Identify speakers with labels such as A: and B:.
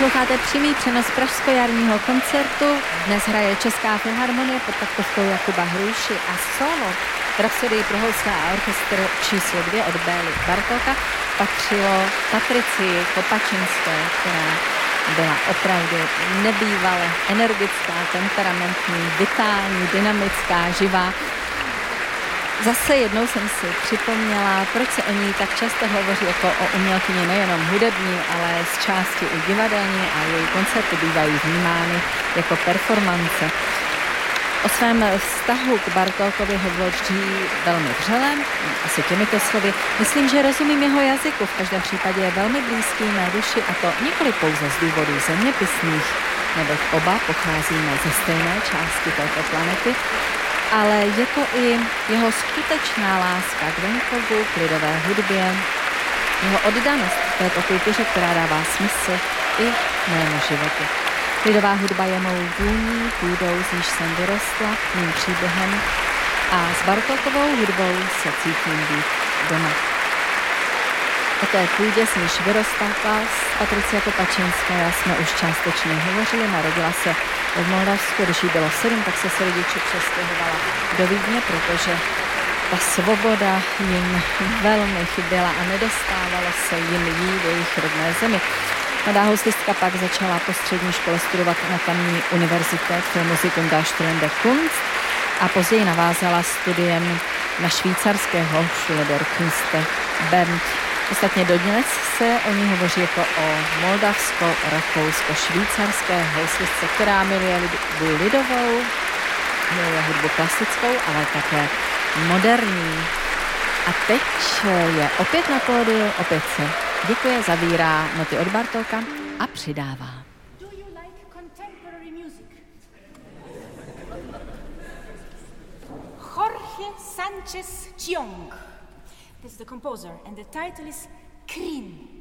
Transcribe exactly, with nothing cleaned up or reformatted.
A: Posloucháte přímý přenos pražsko-jarního koncertu. Dnes hraje Česká filharmonie pod taktovkou Jakuba Hruši a solo Rapsodii pro housle a orchestr číslo dvě od Bély Bartóka patřilo Patricii Kopačinské, která byla opravdu nebývale energická, temperamentní, vitální, dynamická, živá. Zase jednou jsem si připomněla, proč se o ní tak často hovoří jako o umělkyni nejenom hudební, ale z části i divadelní a její koncerty bývají vnímány jako performance. O svém vztahu k Bartókovi hovoří velmi vřele, asi těmito slovy. Myslím, že rozumím jeho jazyku, v každém případě je velmi blízký mé duši a to nikoli pouze z důvodů zeměpisných, neboť oba pocházíme ze stejné části této planety, ale je to i jeho skutečná láska k venkovu, k lidové hudbě, jeho oddanost této kultuře, která dává smysl i mému životu. Lidová hudba je mou vůní, půdou, z níž jsem vyrostla, mým příběhem a s Bartókovou hudbou se cítím být doma. O té půdě, s níž vyrostla Patricia Kopačinská, jsme už částečně hovořili. Narodila se v Moldavsku, když jí bylo sedm, tak se s rodiči přestěhovala do Vídně, protože ta svoboda jim velmi chyběla a nedostávalo se jim jí v jejich rodné zemi. Mladá houslistka pak začala po střední škole studovat na tamní univerzitě für Musik und Darstellende Kunst a později navázala studiem na švýcarské Hochschule der Künste Bern. Ostatně dodnes se o ní hovoří jako o moldavsko-rakousko-švýcarské houslistce, která miluje hudbu lidovou, miluje hudbu klasickou, ale také moderní. A teď je opět na pódiu, opět se děkuje, zavírá noty od Bartóka a přidává.
B: Do you like contemporary music? Jorge Sánchez Chiong. This is the composer and the title is Krin.